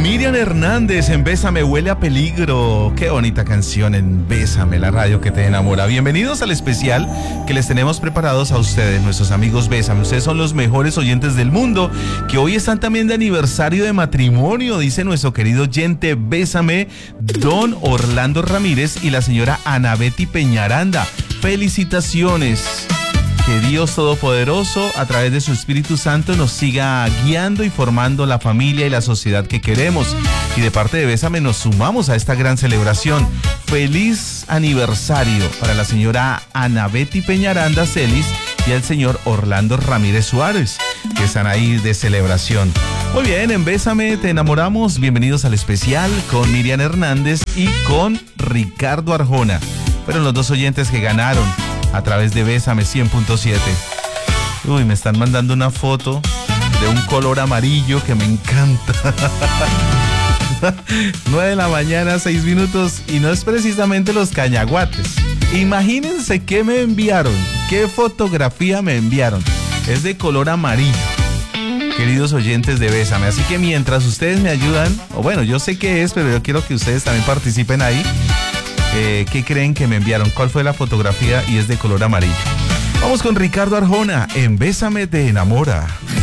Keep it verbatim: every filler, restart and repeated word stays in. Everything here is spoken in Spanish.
Miriam Hernández en Bésame huele a peligro. Qué bonita canción en Bésame, la radio que te enamora. Bienvenidos al especial que les tenemos preparados a ustedes, nuestros amigos Bésame. Ustedes son los mejores oyentes del mundo, que hoy están también de aniversario de matrimonio, dice nuestro querido oyente Bésame, don Orlando Ramírez y la señora Ana Betty Peñaranda. Felicitaciones. Que Dios Todopoderoso, a través de su Espíritu Santo, nos siga guiando y formando la familia y la sociedad que queremos. Y de parte de Bésame nos sumamos a esta gran celebración. Feliz aniversario para la señora Ana Betty Peñaranda Celis y al señor Orlando Ramírez Suárez, que están ahí de celebración. Muy bien, en Bésame te enamoramos. Bienvenidos al especial con Miriam Hernández y con Ricardo Arjona. Fueron los dos oyentes que ganaron a través de Bésame cien punto siete. Uy, me están mandando una foto de un color amarillo que me encanta. nueve de la mañana, seis minutos, y no es precisamente los cañaguates. Imagínense qué me enviaron, qué fotografía me enviaron. Es de color amarillo, queridos oyentes de Bésame. Así que mientras ustedes me ayudan, o bueno, yo sé qué es, pero yo quiero que ustedes también participen ahí. Eh, ¿Qué creen que me enviaron? ¿Cuál fue la fotografía? Y es de color amarillo. Vamos con Ricardo Arjona en Bésame te enamora.